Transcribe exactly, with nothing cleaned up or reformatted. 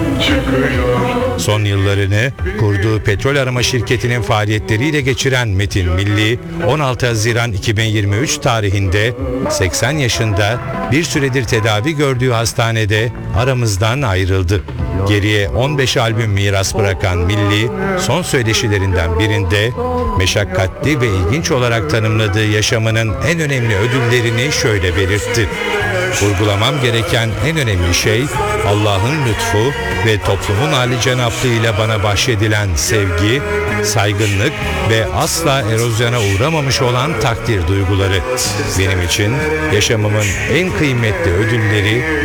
Son yıllarını kurduğu petrol arama şirketinin faaliyetleriyle geçiren Metin Milli, on altı Haziran iki bin yirmi üç tarihinde seksen yaşında bir süredir tedavi gördüğü hastanede aramızdan ayrıldı. Geriye on beş albüm miras bırakan Milli, son söyleşilerinden birinde meşakkatli ve ilginç olarak tanımladığı yaşamının en önemli ödüllerini şöyle belirtti. Vurgulamam gereken en önemli şey Allah'ın lütfu ve toplumun âlicenaplığı bana bahşedilen sevgi, saygınlık ve asla erozyona uğramamış olan takdir duyguları. Benim için yaşamımın en kıymetli ödülleri